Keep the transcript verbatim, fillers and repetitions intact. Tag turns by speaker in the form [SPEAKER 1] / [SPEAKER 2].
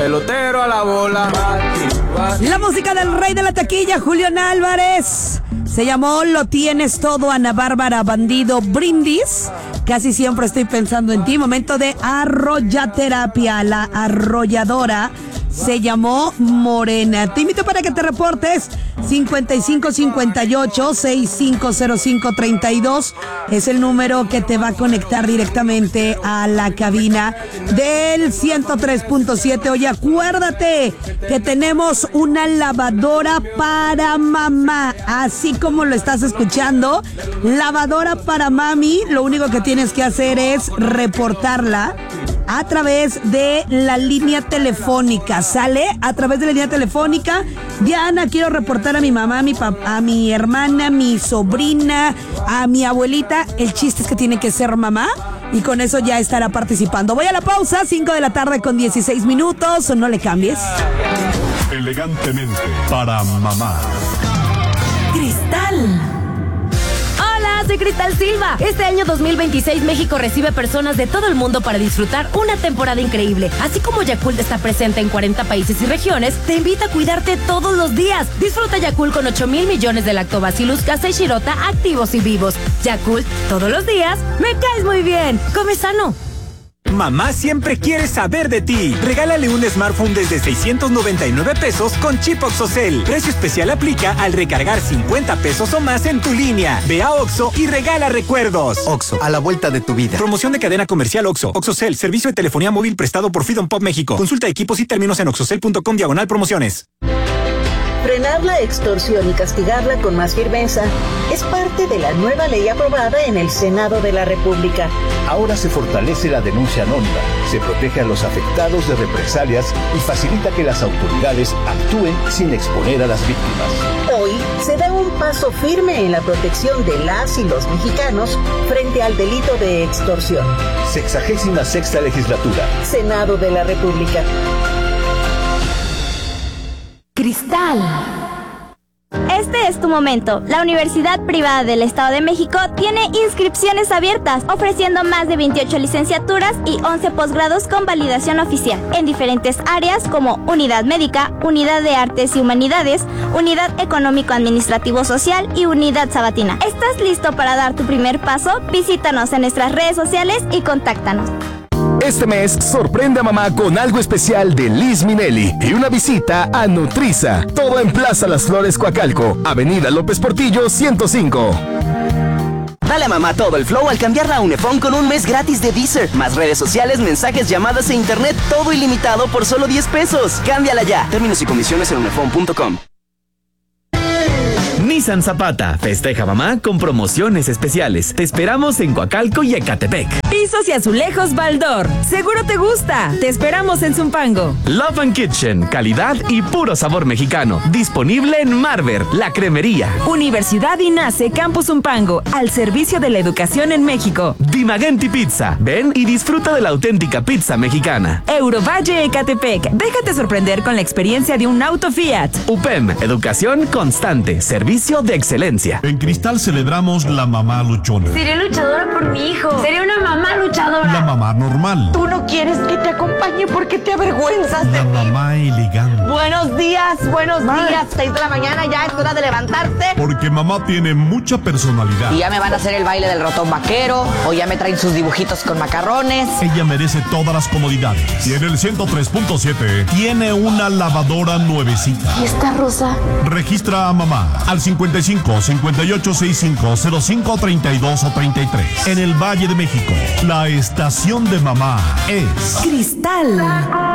[SPEAKER 1] pelotero a la bola.
[SPEAKER 2] La música del rey de la taquilla, Julián Álvarez. Se llamó Lo Tienes Todo, Ana Bárbara Bandido, Brindis. Casi siempre estoy pensando en ti. Momento de arrollaterapia. La arrolladora se llamó Morena. Te invito para que te reportes. cincuenta y cinco cincuenta y ocho, sesenta y cinco cero cinco treinta y dos es el número que te va a conectar directamente a la cabina del ciento tres punto siete. Oye, acuérdate que tenemos una lavadora para mamá, así como lo estás escuchando, lavadora para mami. Lo único que tienes que hacer es reportarla a través de la línea telefónica, ¿sale? A través de la línea telefónica. Diana, quiero reportar a mi mamá, a mi papá, a mi hermana, a mi sobrina, a mi abuelita. El chiste es que tiene que ser mamá y con eso ya estará participando. Voy a la pausa, cinco de la tarde con dieciséis minutos, no le cambies.
[SPEAKER 3] Elegantemente para mamá.
[SPEAKER 4] Cristal. Soy Cristal Silva. Este año dos mil veintiséis México recibe personas de todo el mundo para disfrutar una temporada increíble. Así como Yakult está presente en cuarenta países y regiones, te invita a cuidarte todos los días. Disfruta Yakult con ocho mil millones de lactobacillus casei shirota activos y vivos. Yakult, todos los días, me caes muy bien. Come sano.
[SPEAKER 5] Mamá siempre quiere saber de ti. Regálale un smartphone desde seiscientos noventa y nueve pesos con chip OXXOCEL. Precio especial aplica al recargar cincuenta pesos o más en tu línea. Ve a Oxxo y regala recuerdos.
[SPEAKER 6] Oxxo, a la vuelta de tu vida.
[SPEAKER 5] Promoción de cadena comercial Oxxo. OXXOCEL, servicio de telefonía móvil prestado por Freedom Pop México. Consulta equipos y términos en oxxocel punto com diagonal promociones.
[SPEAKER 7] Frenar la extorsión y castigarla con más firmeza es parte de la nueva ley aprobada en el Senado de la República.
[SPEAKER 8] Ahora se fortalece la denuncia anónima, se protege a los afectados de represalias y facilita que las autoridades actúen sin exponer a las víctimas.
[SPEAKER 7] Hoy se da un paso firme en la protección de las y los mexicanos frente al delito de extorsión.
[SPEAKER 8] Sexagésima sexta legislatura.
[SPEAKER 7] Senado de la República.
[SPEAKER 4] Cristal.
[SPEAKER 9] Este es tu momento. La Universidad Privada del Estado de México tiene inscripciones abiertas, ofreciendo más de veintiocho licenciaturas y once posgrados con validación oficial, en diferentes áreas como Unidad Médica, Unidad de Artes y Humanidades, Unidad Económico-Administrativo-Social y Unidad Sabatina. ¿Estás listo para dar tu primer paso? Visítanos en nuestras redes sociales y contáctanos.
[SPEAKER 10] Este mes, sorprende a mamá con algo especial de Liz Minnelli y una visita a Nutriza. Todo en Plaza Las Flores, Coacalco, Avenida López Portillo, ciento cinco.
[SPEAKER 11] Dale a mamá todo el flow al cambiarla a Unifón con un mes gratis de Deezer. Más redes sociales, mensajes, llamadas e internet, todo ilimitado por solo diez pesos. Cámbiala ya. Términos y condiciones en unifón punto com.
[SPEAKER 12] Nissan Zapata, festeja mamá con promociones especiales. Te esperamos en Coacalco y Ecatepec.
[SPEAKER 13] Pisos y azulejos Baldor, seguro te gusta. Te esperamos en Zumpango.
[SPEAKER 12] Love and Kitchen, calidad y puro sabor mexicano. Disponible en Marver, la cremería.
[SPEAKER 13] Universidad INACE Campus Zumpango, al servicio de la educación en México.
[SPEAKER 12] Dimagenti Pizza, ven y disfruta de la auténtica pizza mexicana.
[SPEAKER 13] Eurovalle Ecatepec, déjate sorprender con la experiencia de un auto Fiat.
[SPEAKER 12] U P E M, educación constante, servicio de excelencia.
[SPEAKER 3] En Cristal celebramos la mamá luchona.
[SPEAKER 14] Seré luchadora por mi hijo. Seré una mamá luchadora.
[SPEAKER 3] La mamá normal.
[SPEAKER 14] Tú no quieres que te acompañe porque te avergüenzas de
[SPEAKER 3] La
[SPEAKER 14] mí.
[SPEAKER 3] mamá elegante.
[SPEAKER 14] Buenos días, buenos Ma. días. Seis de la mañana, ya es hora de levantarte.
[SPEAKER 3] Porque mamá tiene mucha personalidad.
[SPEAKER 14] Y ya me van a hacer el baile del ratón vaquero, o ya me traen sus dibujitos con macarrones.
[SPEAKER 3] Ella merece todas las comodidades. Y en el ciento tres punto siete tiene una lavadora nuevecita.
[SPEAKER 14] ¿Y esta rosa?
[SPEAKER 3] Registra a mamá al cincuenta y cinco, cincuenta y ocho, sesenta y cinco, cero cinco, treinta y dos o treinta y tres. En el Valle de México, la estación de mamá es
[SPEAKER 13] Cristal.